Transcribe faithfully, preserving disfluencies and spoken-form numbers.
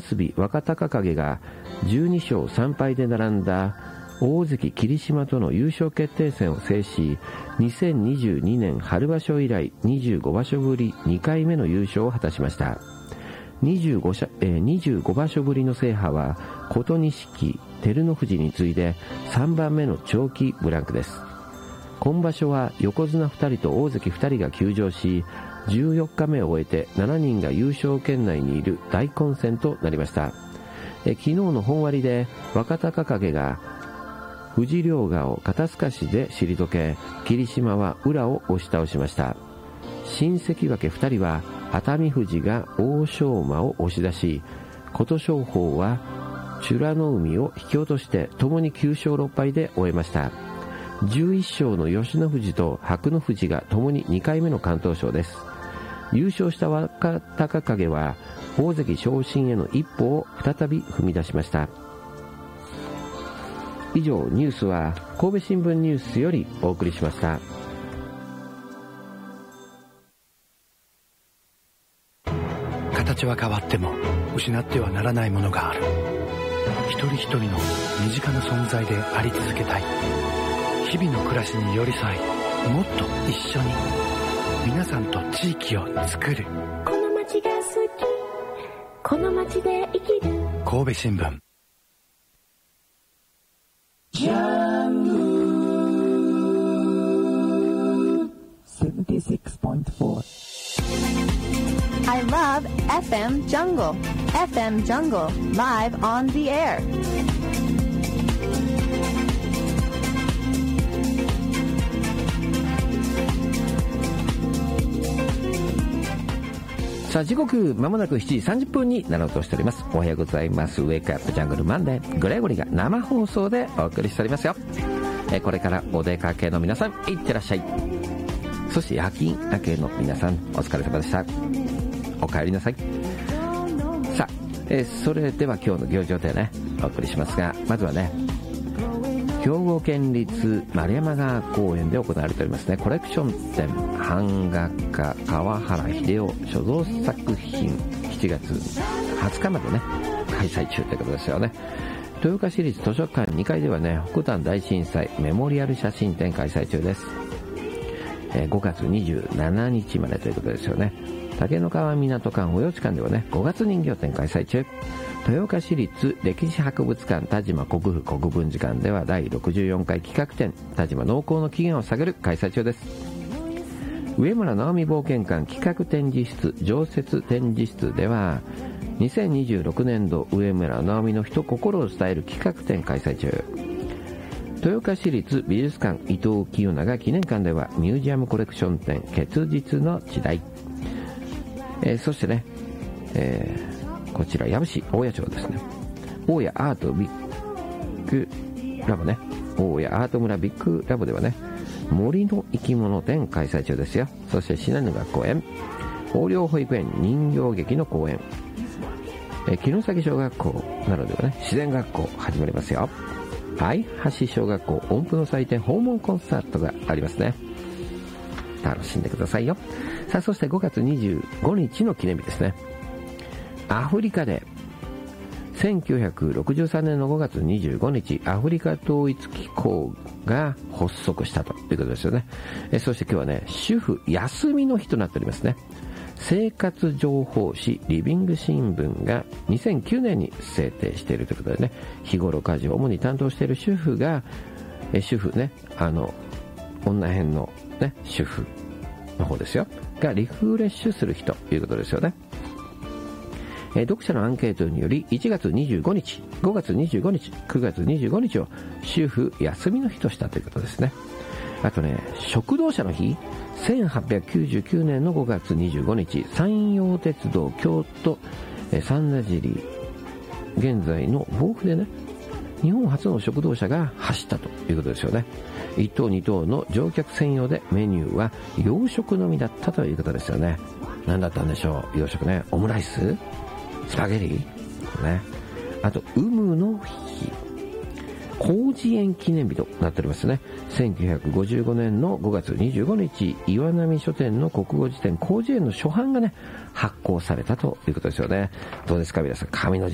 結若隆景がじゅうにしょうさんぱいで並んだ大関霧島との優勝決定戦を制し、にせんにじゅうにねん春場所以来にじゅうごばしょぶりにかいめの優勝を果たしました。にじゅうご, 社、えー、にじゅうごばしょぶりの制覇は琴錦、照ノ富士に次いでさんばんめの長期ブランクです。今場所は横綱ふたりと大関ふたりが休場し、じゅうよっかめを終えてしちにんが優勝圏内にいる大混戦となりました。え昨日の本割で若隆景が富士陵河を肩透かしで退け、霧島は宇良を押し倒しました。新関脇ふたりは熱海富士が欧勝馬を押し出し、琴勝峰は美ノ海を引き落としてともにきゅうしょうろっぱいで終えました。じゅういっしょうの吉野富士と白野富士がともににかいめの敢闘賞です。優勝した若隆景は大関昇進への一歩を再び踏み出しました。以上、ニュースは神戸新聞ニュースよりお送りしました。 形は変わっても失ってはならないものがある。一人一人の身近な存在であり続けたい。日々の暮らしに寄り添い、もっと一緒に皆さんと地域を作る。 この街が好き、この街で生きる。 神戸新聞。 ジャング セブンティーシックスポイントフォー I love エフエム Jungle. エフエム Jungle live on the air. さあ、時刻まもなくしちじさんじゅっぷんになろうとしております。おはようございます。ウェイクアップジャングルマンデー、グレゴリが生放送でお送りしておりますよ。えこれからお出かけの皆さん、いってらっしゃい。そして夜勤明けの皆さん、お疲れ様でした。お帰りなさい。さあ、えそれでは今日の行事予定ね、お送りしますが、まずはね、兵庫県立丸山川公園で行われておりますね、コレクション展版画家川原秀夫所蔵作品、しちがつはつかまでね開催中ということですよね。豊岡市立図書館にかいではね、北淡大震災メモリアル写真展開催中です。えー、ごがつにじゅうしちにちまでということですよね。竹の川港館保養地館ではね、ごがつ人形展開催中。豊岡市立歴史博物館田島国府国分寺館ではだいろくじゅうよんかい企画展田島農耕の起源を探る開催中です。上村直美冒険館企画展示室常設展示室ではにせんにじゅうろくねんど上村直美の人心を伝える企画展開催中。豊岡市立美術館伊藤清永記念館ではミュージアムコレクション展結実の時代、えー、そしてね、えー、こちら矢部市大谷町ですね、大谷アートビッグラボね、大谷アート村ビッグラボではね、森の生き物展開催中ですよ。そして信濃学公園、豊陵保育園人形劇の公演、えー、城崎小学校などではね、自然学校始まりますよ。相橋小学校音符の祭典訪問コンサートがありますね。楽しんでくださいよ。さあ、そしてごがつにじゅうごにちの記念日ですね。アフリカでせんきゅうひゃくろくじゅうさんねんのごがつにじゅうごにち、アフリカ統一機構が発足したということですよね。えそして今日はね、主婦休みの日となっておりますね。生活情報誌リビング新聞がにせんきゅうねんに制定しているということでね、日頃家事を主に担当している主婦が、え主婦ね、あの女編のね主婦の方ですよがリフレッシュする日ということですよね。え読者のアンケートによりいちがつにじゅうごにち、ごがつにじゅうごにち、くがつにじゅうごにちを主婦休みの日としたということですね。あとね、食堂車の日、せんはっぴゃくきゅうじゅうきゅうねんのごがつにじゅうごにち、山陽鉄道京都三田尻現在の防府でね、日本初の食堂車が走ったということですよね。いっとうにとうの乗客専用でメニューは洋食のみだったということですよね。何だったんでしょう、洋食ね。オムライス、スパゲリね。あと有無の日、広辞苑記念日となっておりますね。せんきゅうひゃくごじゅうごねんのごがつにじゅうごにち、岩波書店の国語辞典広辞苑の初版がね発行されたということですよね。どうですか皆さん、紙の辞